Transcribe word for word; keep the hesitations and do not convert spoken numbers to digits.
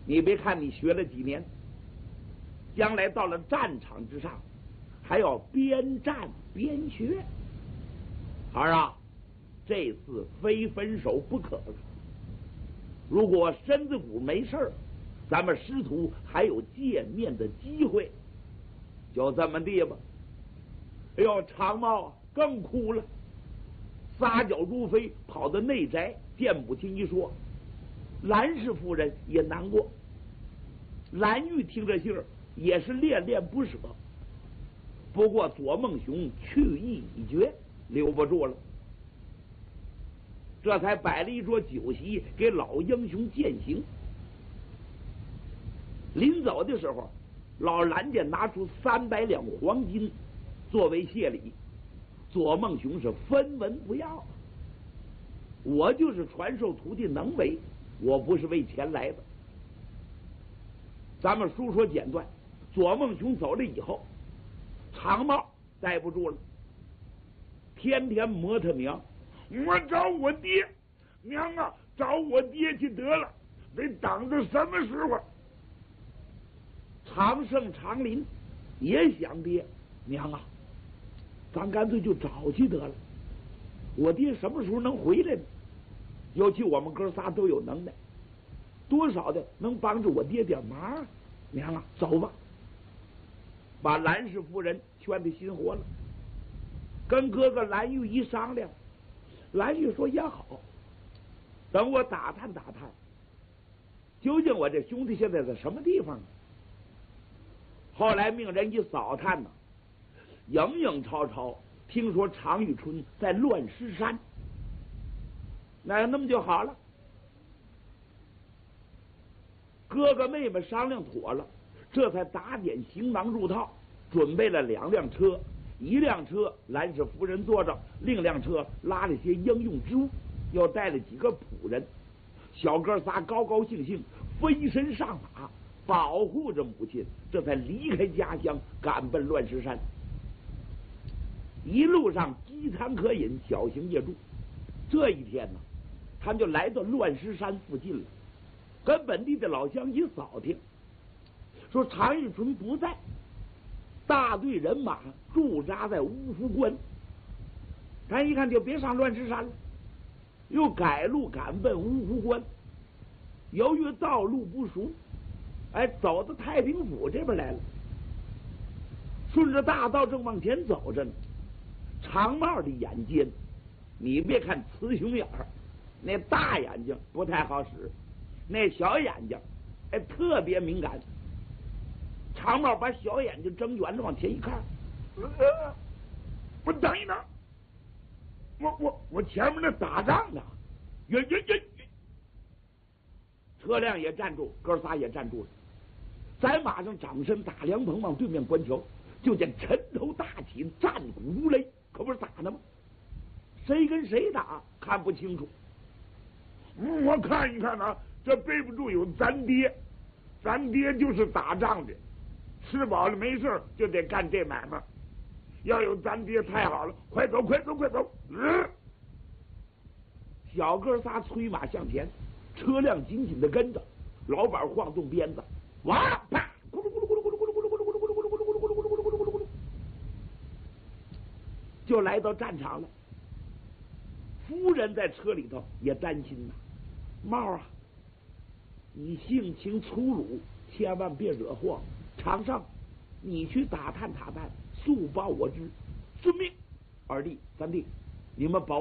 你别看你学了几年，将来到了战场之上，还要边战边学。儿啊，这次非分手不可了。如果身子骨没事儿，咱们师徒还有见面的机会。就这么地吧。哎呦，长毛啊更哭了，撒脚如飞，跑到内宅见母亲一说。兰氏夫人也难过，兰玉听这信儿也是恋恋不舍。不过左梦雄去意已决，留不住了，这才摆了一桌酒席给老英雄饯行。临走的时候，老兰家拿出三百两黄金作为谢礼，左梦雄是分文不要。我就是传授徒弟能为，我不是为钱来的。咱们书说简短，左梦雄走了以后，长毛待不住了，天天磨他娘，我找我爹，娘啊，找我爹去得了，得等到什么时候？常胜、常林也想爹，娘啊，咱干脆就找去得了。我爹什么时候能回来呢？尤其我们哥仨都有能耐，多少的能帮着我爹点忙。娘啊，走吧。把兰氏夫人劝得心活了，跟哥哥兰玉一商量，兰玉说也好，等我打探打探，究竟我这兄弟现在在什么地方呢？后来命人一扫探呢，影影绰绰听说常遇春在乱石山。那那么就好了，哥哥妹妹商量妥了，这才打点行囊入套，准备了两辆车，一辆车兰氏夫人坐着，另辆车拉了些应用之物，又带了几个仆人。小哥仨高高兴兴飞身上马，保护着母亲，这才离开家乡，赶奔乱石山。一路上饥餐可饮，小行夜住。这一天呢，他们就来到乱石山附近了，跟本地的老乡一扫听，说常遇春不在，大队人马驻扎在乌福关。咱一看就别上乱石山了，又改路赶奔乌福关。由于道路不熟，哎，走到太平府这边来了。顺着大道正往前走着呢，长帽的眼尖，你别看雌雄眼儿，那大眼睛不太好使，那小眼睛哎特别敏感。长帽把小眼睛睁圆了往前一看，呃、我等一等，我我我前面那打仗呢，呀呀呀！车辆也站住，哥仨也站住了，在马上掌身打凉棚往对面观瞧，就见尘头大起，战鼓如雷，可不是打呢吗？谁跟谁打看不清楚。嗯、我看一看啊，这背不住有咱爹，咱爹就是打仗的，吃饱了没事就得干这买卖。要有咱爹太好了，快走快走快走！嗯、小哥仨催马向前，车辆紧紧的跟着，老板晃动鞭子，哇啪，咕噜咕噜咕噜咕噜咕噜咕噜咕噜咕噜咕噜咕噜咕噜咕噜咕噜咕噜咕噜咕噜咕噜，就来到战场了。夫人在车里头也担心呐，帽啊，你性情粗鲁，千万别惹祸。常胜，你去打探打探，速报我知。遵命。二弟、三弟，你们保